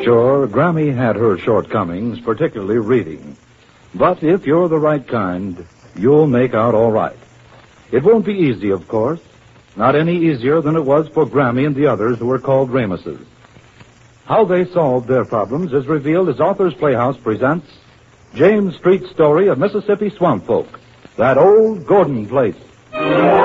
Sure, Grammy had her shortcomings, particularly reading. But if you're the right kind, you'll make out all right. It won't be easy, of course. Not any easier than it was for Grammy and the others who were called Ramuses. How they solved their problems is revealed as Authors Playhouse presents James Street's story of Mississippi swamp folk, that old Gordon place.